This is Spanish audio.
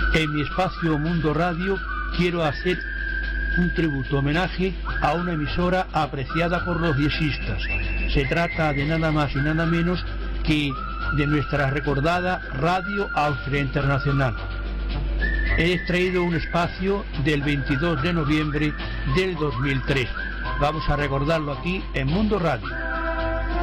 En mi espacio Mundo Radio quiero hacer un tributo, homenaje a una emisora apreciada por los diezistas. Se trata de nada más y nada menos que de nuestra recordada Radio Austria Internacional. He extraído un espacio del 22 de noviembre del 2003. Vamos a recordarlo aquí en Mundo Radio.